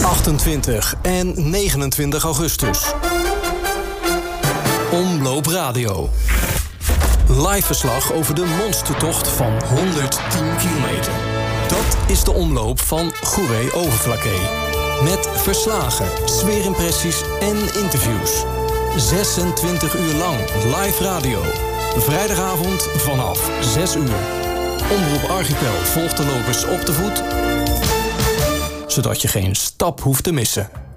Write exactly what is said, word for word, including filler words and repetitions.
achtentwintig en negenentwintig augustus. Omloop Radio. Live verslag over de monstertocht van honderdtien kilometer. Dat is de omloop van Goeree-Overflakkee. Met verslagen, sfeerimpressies en interviews. zesentwintig uur lang live radio. Vrijdagavond vanaf zes uur. Omroep Archipel volgt de lopers op de voet, zodat je geen stap hoeft te missen.